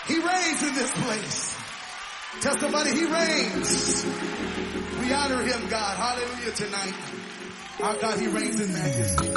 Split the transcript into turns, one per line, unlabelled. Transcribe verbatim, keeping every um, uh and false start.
He reigns in this place. Tell somebody he reigns. We honor him, God. Hallelujah tonight. Our God, he reigns in majesty.